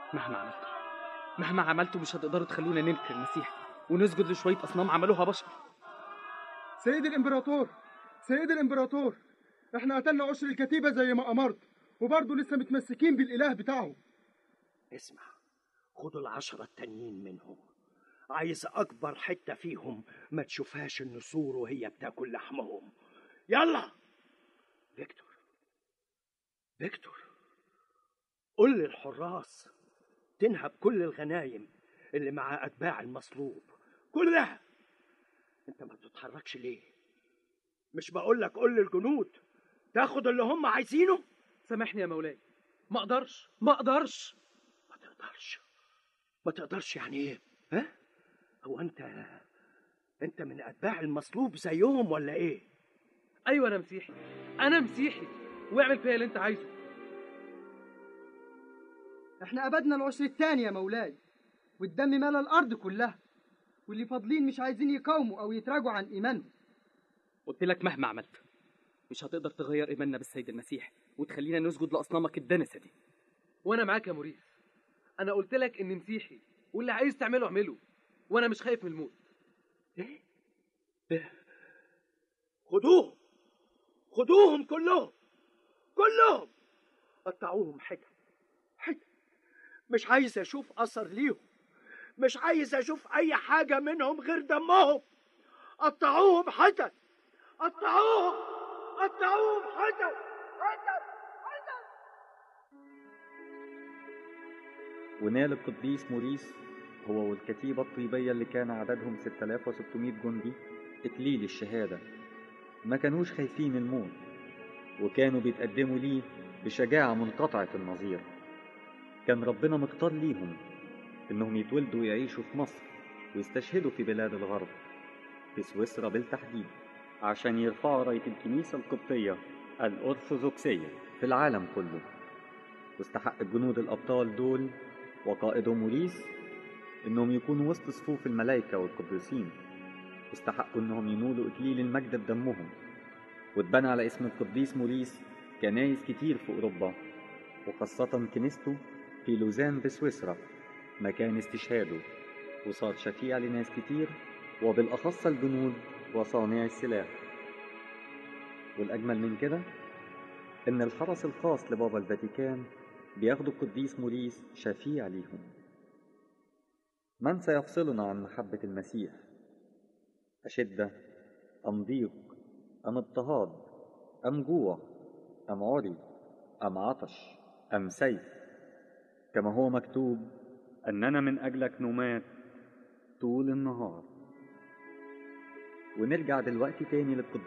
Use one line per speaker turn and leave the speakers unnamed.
مهما عملتوا مهما عملتوا مش هتقدروا تخلونا ننكر المسيح ونسجد لشوية أصنام عملوها بشر.
سيد الإمبراطور، سيد الإمبراطور، احنا قتلنا عشر الكتيبة زي ما أمرت، وبرضه لسه متمسكين بالإله بتاعهم.
اسمع، خدوا ال10 التانيين منهم، عايز أكبر حتة فيهم ما تشوفهاش النسور وهي بتاكل لحمهم. يلا فيكتور، فيكتور، قل للحراس تنهب كل الغنايم اللي مع أتباع المصلوب كلها. انت ما بتتحركش ليه؟ مش بقولك قل للجنود تاخد اللي هم عايزينه؟
سامحني يا مولاي، ما اقدرش.
ما تقدرش يعني ايه؟ ها؟ هو انت من أتباع المصلوب زيهم ولا ايه؟
ايوه انا مسيحي واعمل فيها اللي انت عايزه.
احنا أبدنا العشر التاني يا مولاي، والدم ملا الأرض كلها، واللي فاضلين مش عايزين يقاوموا أو يتراجعوا عن إيمانهم.
قلت لك مهما عملت مش هتقدر تغير إيماننا بالسيد المسيح وتخلينا نسجد لأصنامك الدنسة دي. وانا معاك يا موريس، انا قلت لك اني مسيحي واللي عايز تعمله اعمله، وانا مش خايف من الموت.
ايه؟ خدوهم كلهم قطعوهم حتت. مش عايز اشوف اثر ليهم، مش عايز اشوف اي حاجة منهم غير دمهم. قطعوهم حتت.
ونال القديس موريس هو والكتيبة الطيبية اللي كان عددهم 6600 جندي إكليل الشهادة. ما كانوش خايفين الموت، وكانوا بيتقدموا ليه بشجاعة منقطعة النظير. كان ربنا مختار ليهم إنهم يتولدوا ويعيشوا في مصر ويستشهدوا في بلاد الغرب، في سويسرا بالتحديد، عشان يرفعوا راية الكنيسة القبطية الأرثوذكسية في العالم كله. واستحق الجنود الأبطال دول وقائدهم موريس إنهم يكونوا وسط صفوف الملائكة والقديسين، واستحقوا إنهم ينولوا إكليل المجد بدمهم. واتبنى على اسم القديس موريس كنايس كتير في أوروبا، وخاصة كنيسته في لوزان بسويسرا مكان استشهاده، وصار شفيع لناس كتير وبالأخص الجنود وصانع السلاح. والأجمل من كده إن الحرس الخاص لبابا الفاتيكان بياخدوا القديس موريس شفيع ليهم. من سيفصلنا عن محبة المسيح؟ أشدة أم ضيق أم اضطهاد أم جوع أم عري أم عطش أم سيف؟ كما هو مكتوب: أننا من أجلك نمات طول النهار. ونرجع دلوقتي تاني للقديس